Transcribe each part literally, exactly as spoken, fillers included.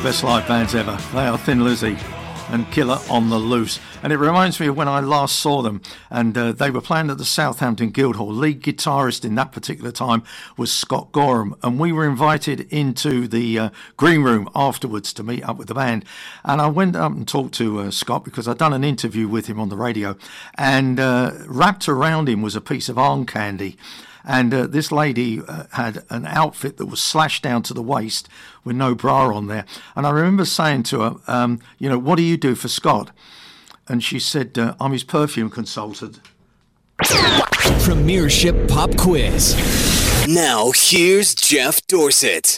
best live bands ever. They are Thin Lizzy and Killer on the Loose. And it reminds me of when I last saw them, and uh, they were playing at the Southampton Guildhall. Lead guitarist in that particular time was Scott Gorham, and we were invited into the uh, green room afterwards to meet up with the band. And I went up and talked to uh, Scott because I'd done an interview with him on the radio, and uh, wrapped around him was a piece of arm candy. And uh, this lady uh, had an outfit that was slashed down to the waist with no bra on there. And I remember saying to her, um, you know, what do you do for Scott? And she said, uh, I'm his perfume consultant. Premiership Pop Quiz. Now, here's Jeff Dorset.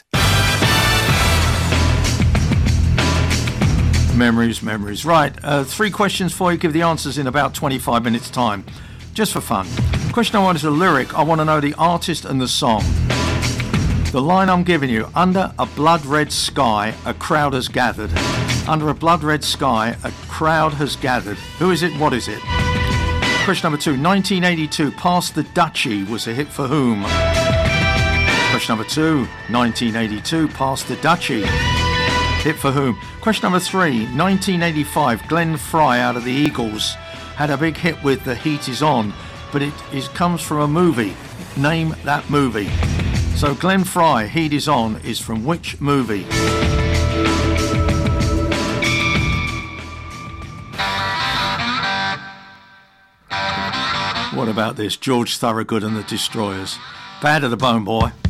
Memories, memories. Right, uh, three questions for you. Give the answers in about twenty-five minutes' time. Just for fun. Question number one is a lyric. I want to know the artist and the song. The line I'm giving you: under a blood red sky, a crowd has gathered. Under a blood red sky, a crowd has gathered. Who is it? What is it? Question number two. nineteen eighty-two, Pass the Dutchie was a hit for whom? Question number two. nineteen eighty-two, Pass the Dutchie. Hit for whom? Question number three. nineteen eighty-five, Glenn Frey out of the Eagles had a big hit with The Heat Is On, but it, it comes from a movie. Name that movie. So Glenn Frey, Heat Is On, is from which movie? What about this? George Thorogood and the Destroyers. Bad to the bone, boy.